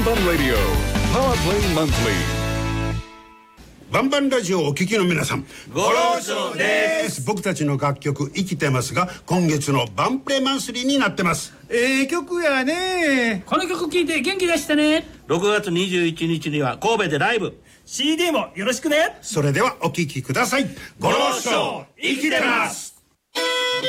バンラディオパワープレイマンスリー。 バンバンラジオをお聞きの皆さん、 ご労長です。 僕たちの楽曲生きてますが、今月のバンプレマンスリーになってます。 曲やね。 この曲聴いて元気出してね。 6月21日には神戸でライブ、 CD もよろしくね。 それではお聞きください。 ご労長生きてます。